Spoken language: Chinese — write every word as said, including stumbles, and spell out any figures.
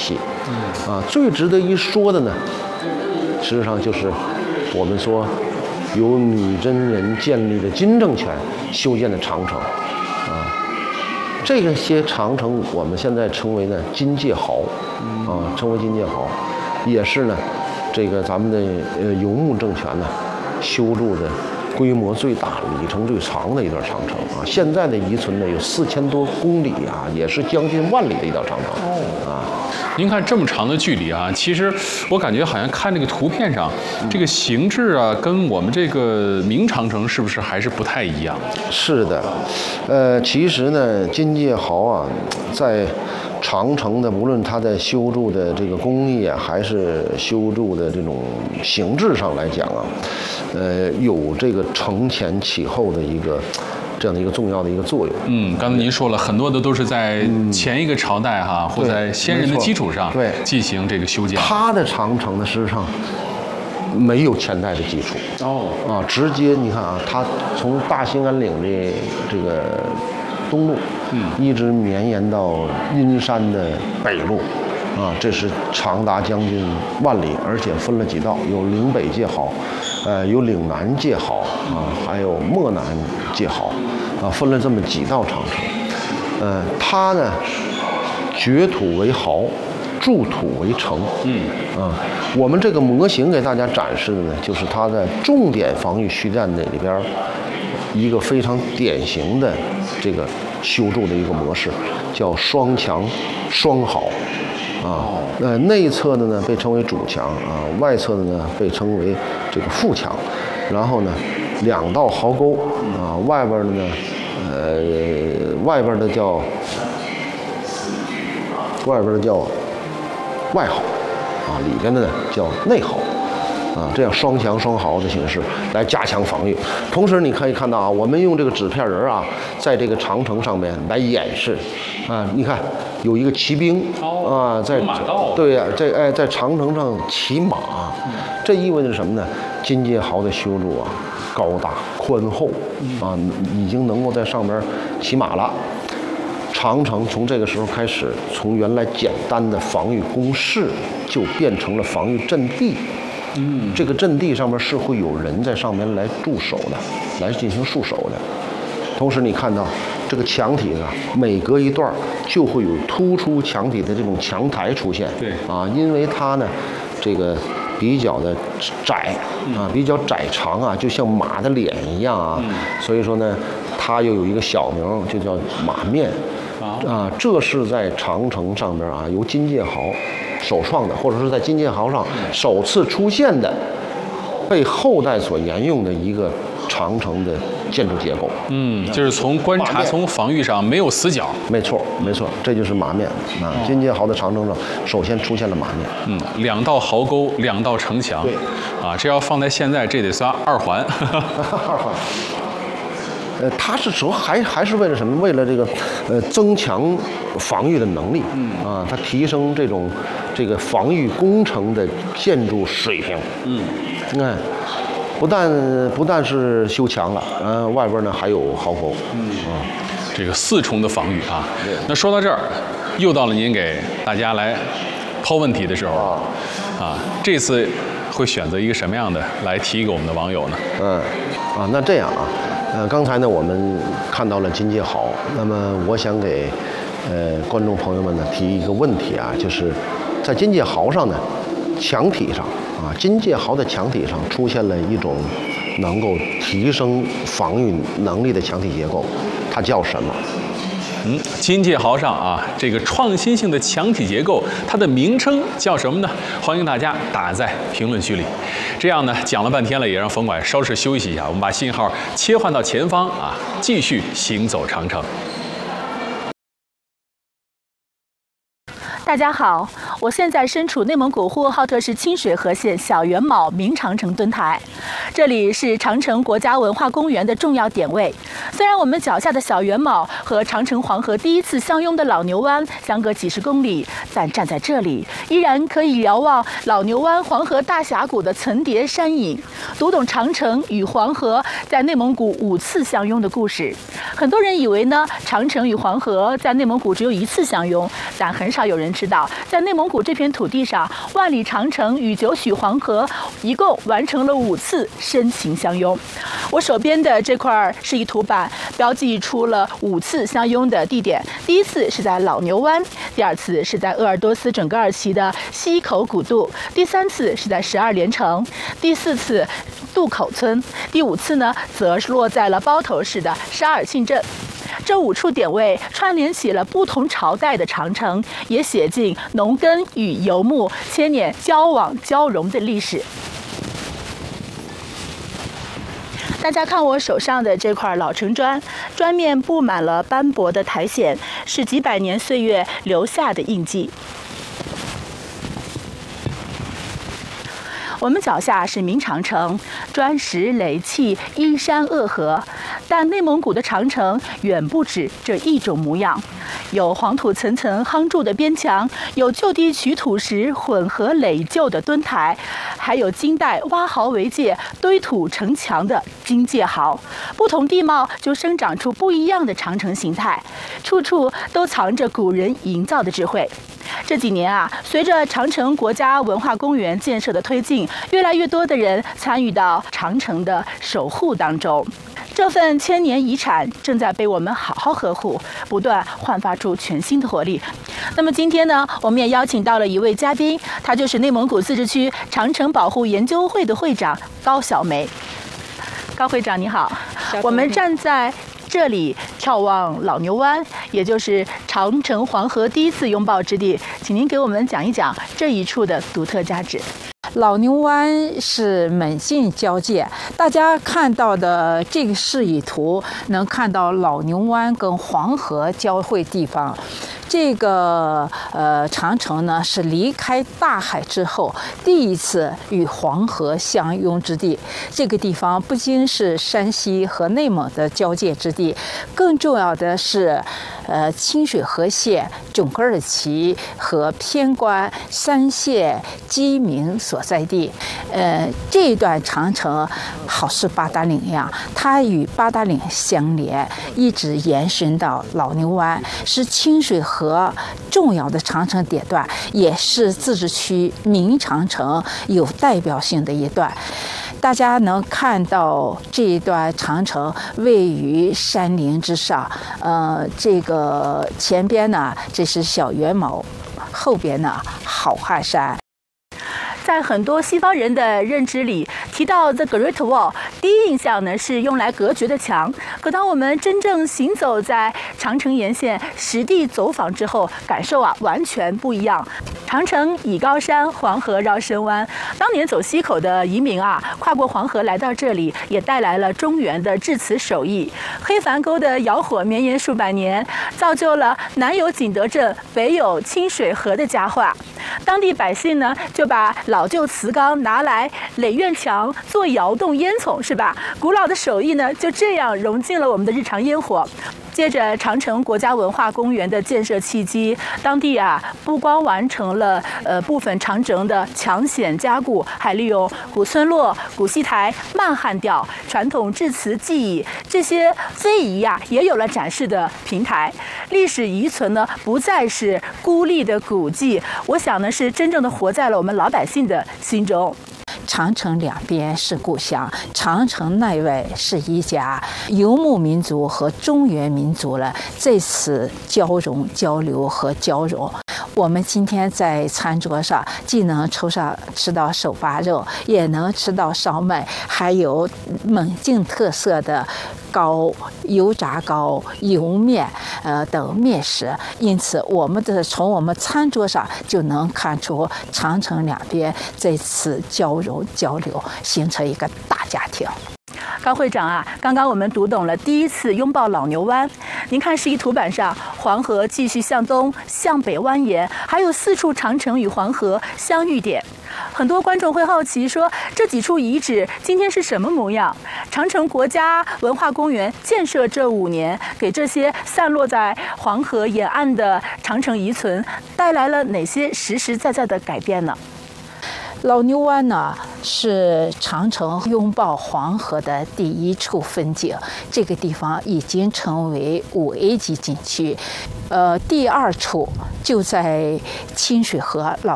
系。啊，最值得一说的呢，实际上就是我们说由女真人建立的金政权修建的长城。啊，这个些长城我们现在称为呢金界壕，啊，称为金界壕，也是呢这个咱们的呃游牧政权呢修筑的规模最大、里程最长的一段长城啊。现在的遗存呢有四千多公里啊，也是将近万里的一道长城啊。 您看这么长的距离啊，其实我感觉好像看这个图片上，这个形制啊，跟我们这个明长城是不是还是不太一样？ 是的，呃，其实呢，金界壕啊，在长城的无论它在修筑的这个工艺啊，还是修筑的这种形制上来讲啊，呃，有这个承前启后的一个这样的一个重要的一个作用。 嗯，刚才您说了很多的都是在前一个朝代哈，嗯、或在先人的基础上对进行这个修建。 它的长城呢，实际上没有前代的基础哦啊，直接你看啊，它从大兴安岭的这个东路，嗯，一直绵延到阴山的北路。啊，这是长达将近万里，而且分了几道，有岭北界壕，呃，有岭南界壕啊，还有漠南界壕，啊，分了这么几道长城。呃，它呢，掘土为壕，筑土为城。嗯，啊，我们这个模型给大家展示的呢，就是它在重点防御虚战的里边一个非常典型的这个修筑的一个模式，叫双墙双壕。啊，呃，内侧的呢被称为主墙啊，外侧的呢被称为这个副墙，然后呢，两道壕沟啊，外边的呢，呃，外边的叫外边的叫外壕啊，里边的呢叫内壕。啊，这样双墙双壕的形式来加强防御。同时，你可以看到啊，我们用这个纸片人啊，在这个长城上面来演示。啊，你看有一个骑兵啊，在对呀、啊，在哎在长城上骑马，这意味着什么呢？金界壕的修筑啊，高大宽厚啊，已经能够在上面骑马了。长城从这个时候开始，从原来简单的防御工事，就变成了防御阵地。嗯，这个阵地上面是会有人在上面来驻守的，来进行戍守的。同时，你看到这个墙体啊，每隔一段就会有突出墙体的这种墙台出现。 对啊，因为它呢，这个比较的窄啊，比较窄长啊，就像马的脸一样啊，嗯、所以说呢，它又有一个小名，就叫马面。啊，这是在长城上边啊，由金界壕首创的，或者是在金界壕上首次出现的，被后代所沿用的一个长城的建筑结构。 嗯，就是从观察、从防御上没有死角。 没错，没错，这就是马面啊。金界壕的长城上首先出现了马面。 嗯，两道壕沟，两道城墙。 对， 啊，这要放在现在，这得算二环。 二环。呃，它是主要还还是为了什么？为了这个，呃，增强防御的能力，嗯啊，它提升这种这个防御工程的建筑水平，嗯，你看，不但不但是修墙了，呃，外边呢还有壕沟，嗯啊， 这个四重的防御啊。那说到这儿，又到了您给大家来抛问题的时候啊，啊，这次会选择一个什么样的来提给我们的网友呢？ 嗯，啊，那这样啊。呃，刚才呢，我们看到了金界壕，那么我想给呃观众朋友们呢提一个问题啊，就是在金界壕上呢，墙体上啊，金界壕的墙体上出现了一种能够提升防御能力的墙体结构，它叫什么？ 嗯，金界壕上啊，这个创新性的墙体结构，它的名称叫什么呢？欢迎大家打在评论区里。这样呢，讲了半天了，也让冯拐稍事休息一下，我们把信号切换到前方啊，继续行走长城。 大家好，我现在身处内蒙古呼和浩特市清水河县小元卯明长城墩台，这里是长城国家文化公园的重要点位。虽然我们脚下的小元卯和长城黄河第一次相拥的老牛湾相隔几十公里，但站在这里，依然可以遥望老牛湾黄河大峡谷的层叠山影，读懂长城与黄河在内蒙古五次相拥的故事。很多人以为呢，长城与黄河在内蒙古只有一次相拥，但很少有人知道，在内蒙古这片土地上，万里长城与九曲黄河一共完成了五次深情相拥。我手边的这块示意图板标记出了五次相拥的地点，第一次是在老牛湾，第二次是在鄂尔多斯准噶尔旗的西口古渡，第三次是在十二连城，第四次渡口村，第五次呢则落在了包头市的沙尔沁镇。这五处点位串联起了不同朝代的长城，也写进农耕与游牧千年交往交融的历史。大家看我手上的这块老城砖，砖面布满了斑驳的苔藓，是几百年岁月留下的印记。我们脚下是明长城，砖石垒砌，依山扼河。但内蒙古的长城远不止这一种模样，有黄土层层夯筑的边墙，有就地取土石混合垒就的墩台，还有金代挖壕为界、堆土成墙的金界壕。不同地貌就生长出不一样的长城形态，处处都藏着古人营造的智慧。这几年啊，随着长城国家文化公园建设的推进，越来越多的人参与到长城的守护当中。这份千年遗产正在被我们好好呵护，不断焕发出全新的活力。那么今天呢，我们也邀请到了一位嘉宾，他就是内蒙古自治区长城保护研究会的会长高小梅。高会长你好，我们站在这里眺望老牛湾，也就是长城黄河第一次拥抱之地，请您给我们讲一讲这一处的独特价值。 老牛湾是勐晋交界，大家看到的这个示意图能看到老牛湾跟黄河交汇地方。这个呃长城呢是离开大海之后第一次与黄河相拥之地。这个地方不仅是山西和内蒙的交界之地，更重要的是，呃清水河县准噶尔旗和偏关三县鸡鸣所在地。呃，这段长城好似八达岭一样，它与八达岭相连，一直延伸到老牛湾，是清水河和重要的长城点段，也是自治区明长城有代表性的一段。大家能看到这一段长城位于山林之上，呃，这个前边呢，这是小元谋，后边呢，好汉山。 在很多西方人的认知里，提到 The Great Wall， 第一印象呢是用来隔绝的墙。可当我们真正行走在长城沿线，实地走访之后，感受啊完全不一样。长城倚高山，黄河绕深湾。当年走西口的移民啊，跨过黄河来到这里，也带来了中原的制瓷手艺。黑帆沟的窑火绵延数百年，造就了南有景德镇，北有清水河的佳话。当地百姓呢，就把老旧瓷缸拿来垒院墙，做窑洞烟囱，是吧？古老的手艺呢，就这样融进了我们的日常烟火。借着长城国家文化公园的建设契机，当地啊不光完成了呃部分长城的墙显加固，还利用古村落、古戏台、慢汉调、传统制瓷技艺这些非遗呀，也有了展示的平台。历史遗存呢，不再是孤立的古迹，我想呢，是真正的活在了我们老百姓的心中。 长城两边是故乡，长城内外是一家。游牧民族和中原民族呢，在此交融、交流和交融。我们今天在餐桌上，既能抽上吃到手扒肉，也能吃到烧麦，还有勐晋特色的糕、油炸糕、油面，呃等面食。因此，我们的从我们餐桌上就能看出长城两边在此交融交流，形成一个大家庭。 高会长啊，刚刚我们读懂了第一次拥抱老牛湾。您看示意图板上，黄河继续向东、向北蜿蜒，还有四处长城与黄河相遇点。很多观众会好奇说，这几处遗址今天是什么模样？长城国家文化公园建设这五年，给这些散落在黄河沿岸的长城遗存带来了哪些实实在在的改变呢？ 老牛湾呢是长城拥抱黄河的第一处风景，这个地方已经成为五 A 级景区。呃，第二处就在清水河老